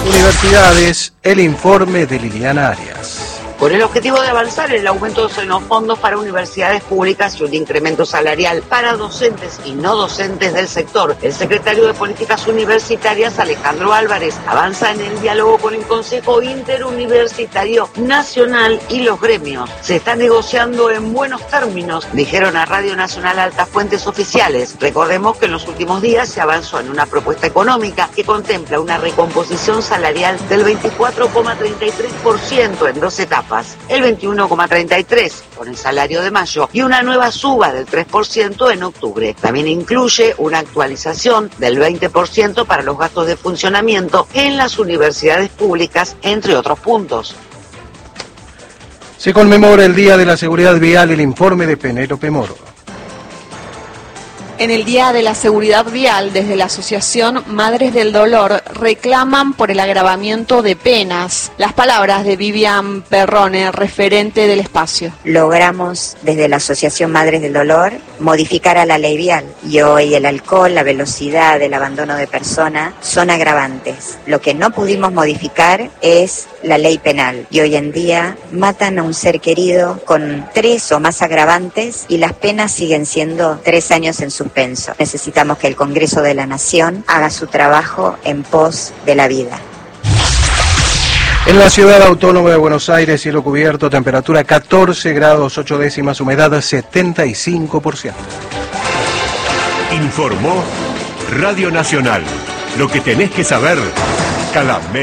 Universidades, el informe de Liliana Arias. Con el objetivo de avanzar en el aumento de los fondos para universidades públicas y un incremento salarial para docentes y no docentes del sector, el secretario de Políticas Universitarias, Alejandro Álvarez, avanza en el diálogo con el Consejo Interuniversitario Nacional y los gremios. Se está negociando en buenos términos, dijeron a Radio Nacional altas fuentes oficiales. Recordemos que en los últimos días se avanzó en una propuesta económica que contempla una recomposición salarial del 24,33% en 2 etapas. El 21,33% con el salario de mayo y una nueva suba del 3% en octubre. También incluye una actualización del 20% para los gastos de funcionamiento en las universidades públicas, entre otros puntos. Se conmemora el Día de la Seguridad Vial, el informe de Penélope Moro. En el Día de la Seguridad Vial, desde la Asociación Madres del Dolor, reclaman por el agravamiento de penas. Las palabras de Vivian Perrone, referente del espacio. Logramos, desde la Asociación Madres del Dolor, modificar a la ley vial. Y hoy el alcohol, la velocidad, el abandono de persona son agravantes. Lo que no pudimos modificar es la ley penal. Y hoy en día matan a un ser querido con 3 o más agravantes y las penas siguen siendo 3 años en suspenso. Necesitamos que el Congreso de la Nación haga su trabajo en pos de la vida. En la ciudad autónoma de Buenos Aires, cielo cubierto, temperatura 14 grados 8 décimas, humedad 75%. Informó Radio Nacional. Lo que tenés que saber cada mes.